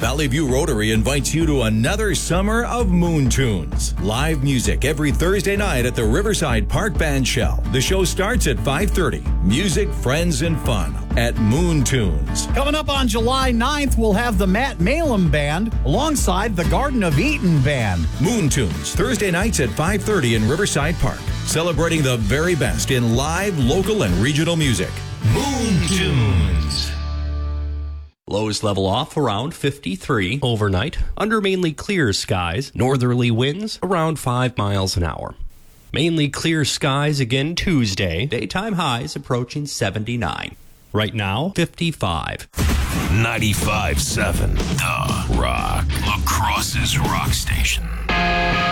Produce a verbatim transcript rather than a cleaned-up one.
Valley View Rotary invites you to another summer of Moon Tunes. Live music every Thursday night at the Riverside Park Band Shell. The show starts at five thirty. Music, friends, and fun at Moon Tunes. Coming up on July ninth, we'll have the Matt Malum Band alongside the Garden of Eden Band. Moon Tunes, Thursday nights at five thirty in Riverside Park. Celebrating the very best in live, local, and regional music. Moon Tunes. Lows level off around fifty-three overnight, under mainly clear skies, northerly winds around five miles an hour. Mainly clear skies again Tuesday, daytime highs approaching seventy-nine. Right now, fifty-five. ninety-five point seven The Rock, La Crosse's rock station.